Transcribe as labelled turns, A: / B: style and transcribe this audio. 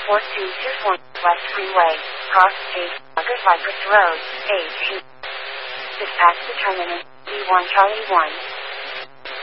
A: 4224 West Freeway, cross August Road, A. Dispatch the terminus, B1 Charlie 1.